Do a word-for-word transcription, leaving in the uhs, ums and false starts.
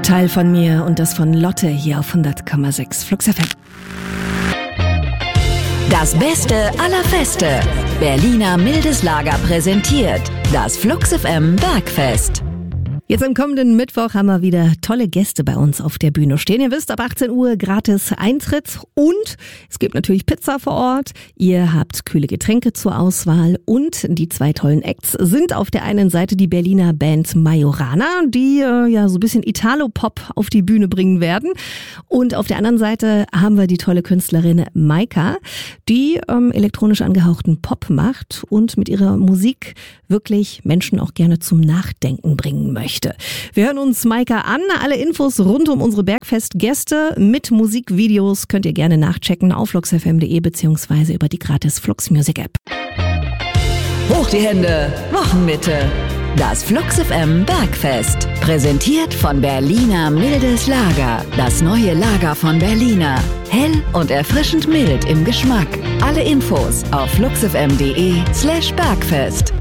Teil von mir und das von Lotte hier auf hundert Komma sechs Flux F M. Das Beste aller Feste. Berliner Mildes Lager präsentiert das Flux F M Bergfest. Jetzt am kommenden Mittwoch haben wir wieder tolle Gäste bei uns auf der Bühne stehen. Ihr wisst, ab achtzehn Uhr gratis Eintritt und es gibt natürlich Pizza vor Ort. Ihr habt kühle Getränke zur Auswahl und die zwei tollen Acts sind auf der einen Seite die Berliner Band Majorana, die äh, ja so ein bisschen Italo-Pop auf die Bühne bringen werden. Und auf der anderen Seite haben wir die tolle Künstlerin Maika, die ähm, elektronisch angehauchten Pop macht und mit ihrer Musik wirklich Menschen auch gerne zum Nachdenken bringen möchte. Wir hören uns Maika an. Alle Infos rund um unsere Bergfest-Gäste mit Musikvideos könnt ihr gerne nachchecken auf flux f m punkt d e beziehungsweise über die gratis Flux Music App. Hoch die Hände, Wochenmitte. Das Flux F M Bergfest. Präsentiert von Berliner Mildes Lager. Das neue Lager von Berliner. Hell und erfrischend mild im Geschmack. Alle Infos auf flux f m punkt d e slash Bergfest.